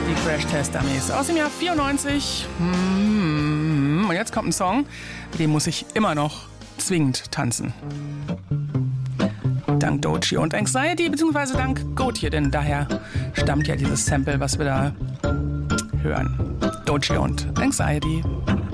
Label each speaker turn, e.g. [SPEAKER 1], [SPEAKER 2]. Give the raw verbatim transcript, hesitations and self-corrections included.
[SPEAKER 1] die Crash Test Dummies aus dem Jahr vierundneunzig. Und jetzt kommt ein Song, den muss ich immer noch zwingend tanzen. Dank Doechii und Anxiety, beziehungsweise dank Gotye, denn daher stammt ja dieses Sample, was wir da hören. Doechii und Anxiety.